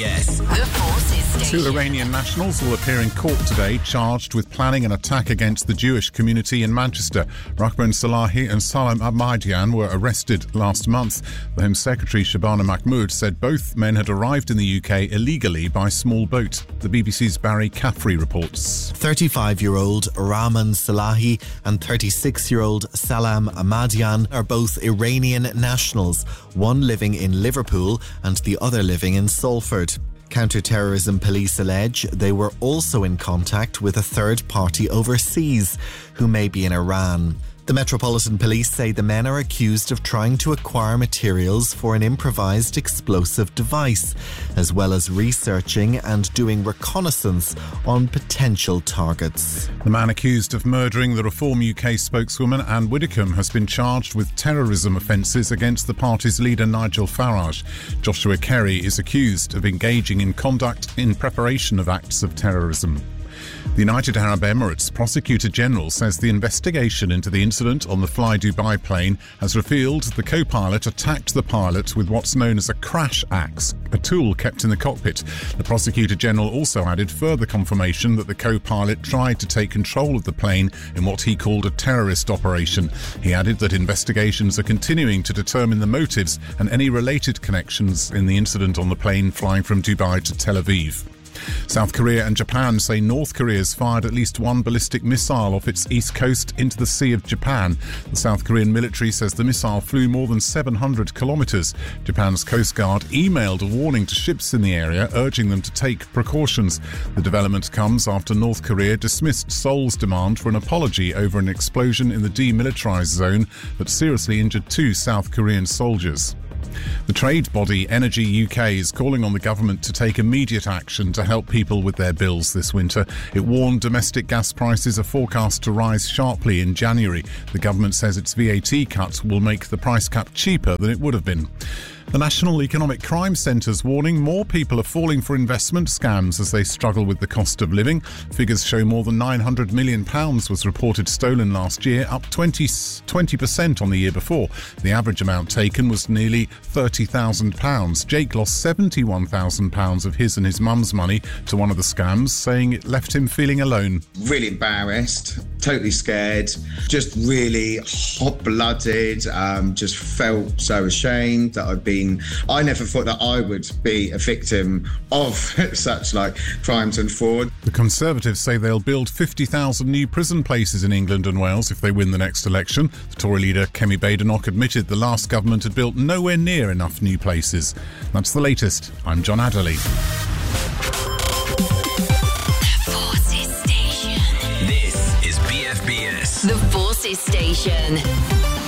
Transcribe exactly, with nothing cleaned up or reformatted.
B S. The Forces Station. Two Iranian nationals will appear in court today, charged with planning an attack against the Jewish community in Manchester. Rahman Salahi and Salam Ahmadian were arrested last month. The Home Secretary Shabana Mahmood said both men had arrived in the U K illegally by small boat. The B B C's Barry Caffrey reports. thirty-five-year-old Rahman Salahi and thirty-six-year-old Salam Ahmadian are both Iranian nationals, one living in Liverpool and the other living in Salford. Counter-terrorism police allege they were also in contact with a third party overseas who may be in Iran. The Metropolitan Police say the men are accused of trying to acquire materials for an improvised explosive device, as well as researching and doing reconnaissance on potential targets. The man accused of murdering the Reform U K spokeswoman Anne Widdecombe has been charged with terrorism offences against the party's leader Nigel Farage. Joshua Kerry is accused of engaging in conduct in preparation of acts of terrorism. The United Arab Emirates Prosecutor General says the investigation into the incident on the Fly Dubai plane has revealed the co-pilot attacked the pilot with what's known as a crash axe, a tool kept in the cockpit. The Prosecutor General also added further confirmation that the co-pilot tried to take control of the plane in what he called a terrorist operation. He added that investigations are continuing to determine the motives and any related connections in the incident on the plane flying from Dubai to Tel Aviv. South Korea and Japan say North Korea's fired at least one ballistic missile off its east coast into the Sea of Japan. The South Korean military says the missile flew more than seven hundred kilometres. Japan's Coast Guard emailed a warning to ships in the area, urging them to take precautions. The development comes after North Korea dismissed Seoul's demand for an apology over an explosion in the demilitarised zone that seriously injured two South Korean soldiers. The trade body Energy U K is calling on the government to take immediate action to help people with their bills this winter. It warned domestic gas prices are forecast to rise sharply in January. The government says its V A T cut will make the price cap cheaper than it would have been. The National Economic Crime Centre's warning more people are falling for investment scams as they struggle with the cost of living. Figures show more than nine hundred million pounds was reported stolen last year, up twenty percent on the year before. The average amount taken was nearly thirty thousand pounds. Jake lost seventy-one thousand pounds of his and his mum's money to one of the scams, saying it left him feeling alone. Really embarrassed, totally scared, just really hot-blooded, um, just felt so ashamed that I'd been I never thought that I would be a victim of such like crimes and fraud. The Conservatives say they'll build fifty thousand new prison places in England and Wales if they win the next election. The Tory leader Kemi Badenoch admitted the last government had built nowhere near enough new places. That's the latest. I'm John Adderley. The Forces Station. This is B F B S. The Forces Station.